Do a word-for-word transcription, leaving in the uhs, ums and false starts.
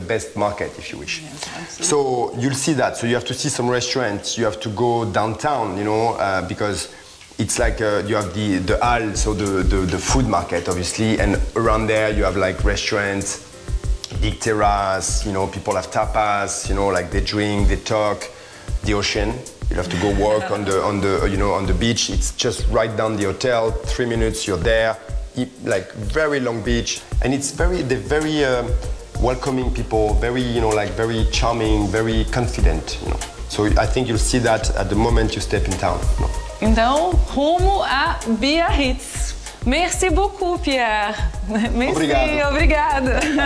best market, if you wish. Yes, absolutely. So you'll see that. So you have to see some restaurants. You have to go downtown, you know, uh, because it's like uh, you have the the hall, so the, the the food market, obviously, and around there you have like restaurants, big terrace. You know, people have tapas. You know, like they drink, they talk. The ocean. You have to go walk on the on the you know on the beach. It's just right down the hotel. Three minutes, you're there. Like very long beach, and it's very they're very uh, welcoming people. Very you know like very charming, very confident. You know. So I think you'll see that at the moment you step in town. You know. Então, rumo a Biarritz. Merci beaucoup, Pierre. Merci, Obrigado. obrigada.